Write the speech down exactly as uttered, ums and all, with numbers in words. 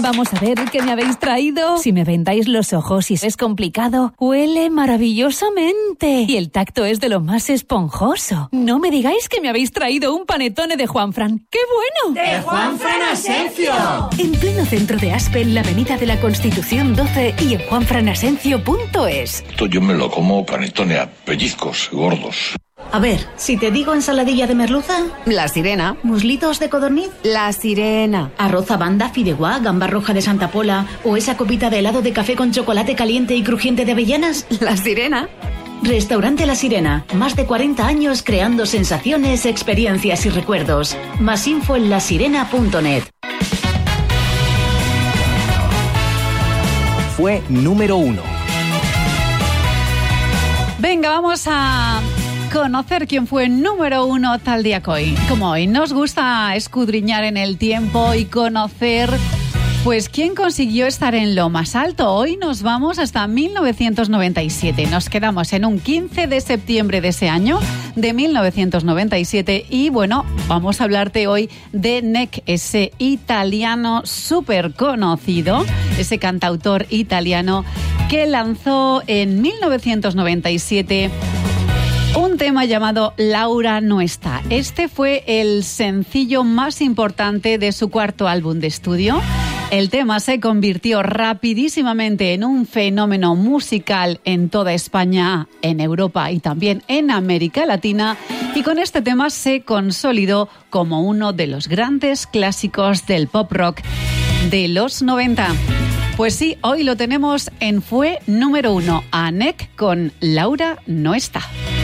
Vamos a ver qué me habéis traído. Si me vendáis los ojos y es complicado, huele maravillosamente. Y el tacto es de lo más esponjoso. No me digáis que me habéis traído un panetone de Juanfran. ¡Qué bueno! ¡De Juanfran Asencio! En pleno centro de Aspe, en la avenida de la Constitución doce y en juanfran asencio punto es. Esto yo me lo como panetone a pellizcos gordos. A ver, si te digo ensaladilla de merluza... La sirena. ¿Muslitos de codorniz? La sirena. ¿Arroz a banda, fideuá, gamba roja de Santa Pola o esa copita de helado de café con chocolate caliente y crujiente de avellanas? La sirena. Restaurante La Sirena. Más de cuarenta años creando sensaciones, experiencias y recuerdos. Más info en la sirena punto net. Fue número uno. Venga, vamos a conocer quién fue número uno tal día que hoy. Como hoy nos gusta escudriñar en el tiempo y conocer, pues, quién consiguió estar en lo más alto. Hoy nos vamos hasta mil novecientos noventa y siete. Nos quedamos en un quince de septiembre de ese año, de mil novecientos noventa y siete. Y bueno, vamos a hablarte hoy de Nek, ese italiano súper conocido, ese cantautor italiano que lanzó en mil novecientos noventa y siete un tema llamado Laura no está. Este fue el sencillo más importante de su cuarto álbum de estudio. El tema se convirtió rapidísimamente en un fenómeno musical en toda España, en Europa y también en América Latina, y con este tema se consolidó como uno de los grandes clásicos del pop rock de los noventa. Pues sí, hoy lo tenemos en Fue número uno, a Nek con Laura no está.